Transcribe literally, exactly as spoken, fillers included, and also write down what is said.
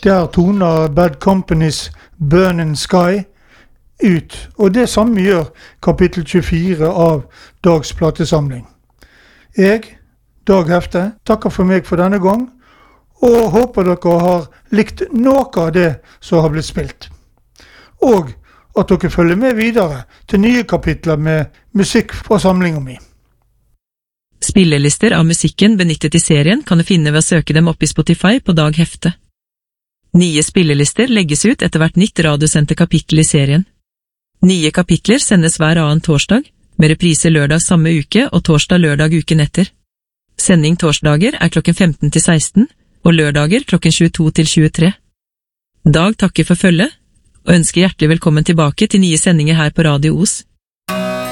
Der toner Bad Companys Burning Sky ut, og det samme gjør kapittel tjuefire av Dags platesamling. Jeg, Dag Hefte, takker for meg for denne gang, og håper dere har likt noe av det som har blitt spilt. Og at dere følger med videre til nye kapitler med musikk fra samlingen min. Spillelister av musikken benyttet i serien kan du finne ved å søke dem opp i Spotify på Dag Hefte. Nye spillelister legges ut etter hvert nytt radiosendte kapittel i serien. Nye kapitler sendes hver annen torsdag, med reprise lørdag samme uke og torsdag-lørdag uken etter. Sending torsdager er klokken femten til seksten, og lørdager klokken tjueto til tjuetre. Dag takker for følget, og ønsker hjertelig velkommen tilbake til nye sendinger her på Radio Os.